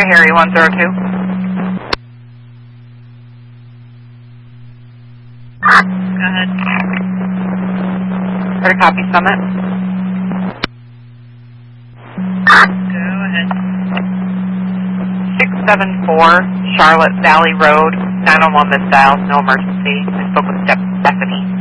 Oscar Harry 102. Go ahead. Better copy Summit. Go ahead. 674 Charlotte Valley Road, 911 missed dial, no emergency. I spoke with Stephanie.